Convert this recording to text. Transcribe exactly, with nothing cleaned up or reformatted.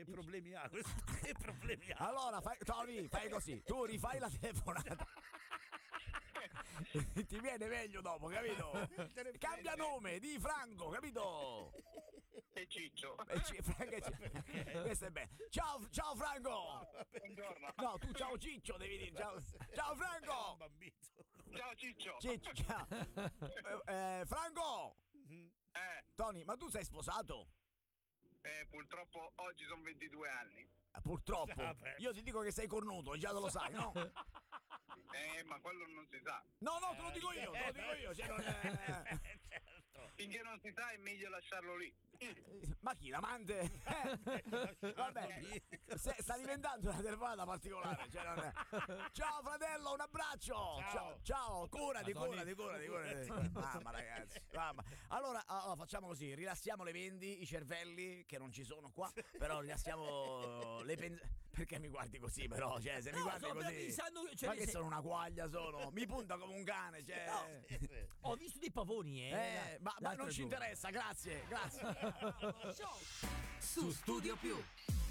Che problemi ha questo? Che problemi ha? Allora, fai, Tony, fai così. Tu rifai la telefonata. Ti viene meglio dopo, capito? Cambia nome, di Franco, capito? E Ciccio. E ci, Franco e Ciccio. Questo è bello. Ciao, ciao Franco. Buongiorno. No, tu ciao Ciccio devi dire. Ciao, ciao Franco. Ciao Ciccio. Ciccio, ciao. Eh, eh, Franco. Eh, Tony, ma tu sei sposato? eh, purtroppo oggi sono ventidue anni. Eh, Purtroppo. Vabbè. Io ti dico che sei cornuto, già te lo sai, no? Eh, ma quello non si sa. No, no, te lo dico io, te lo dico io. Cioè non è... Finché non si sa è meglio lasciarlo lì. Ma chi, l'amante? Eh, vabbè, se- sta diventando una telefonata particolare. Cioè non è... Ciao fratello, un abbraccio. Ciao, ciao, ciao. Curati, curati, curati, curati. Mamma ragazzi, mamma. Allora, allora facciamo così, rilassiamo le vendi, i cervelli che non ci sono qua, però rilassiamo le pensieri. Perché mi guardi così però? Cioè, se mi No, guardi sto così. pensando, cioè, ma che se- sono una quaglia sono? Mi punta come un cane, cioè. Ho visto dei pavoni, eh. Eh, ma, ma l'altro non ci giorno. interessa, grazie, grazie. Su Studio Più.